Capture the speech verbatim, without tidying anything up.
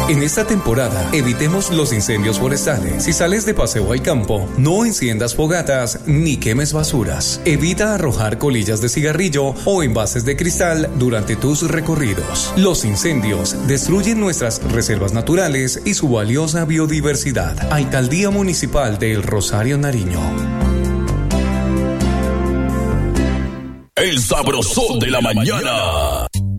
En esta temporada, evitemos los incendios forestales. Si sales de paseo al campo, no enciendas fogatas ni quemes basuras. Evita arrojar colillas de cigarrillo o envases de cristal durante tus recorridos. Los incendios destruyen nuestras reservas naturales y su valiosa biodiversidad. Alcaldía Municipal de El Rosario, Nariño. El sabrosón de la mañana.